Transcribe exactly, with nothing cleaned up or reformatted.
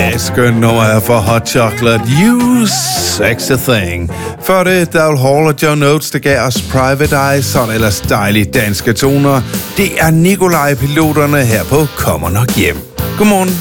Et skønt nummer her for Hot Chocolate. You sexy thing. Før det, Daryl Hall og John Oates, der gav os Private Eye, sådan ellers dejlige danske toner. Det er Nikolaj Piloterne her på Kommer nok hjem. Godmorgen.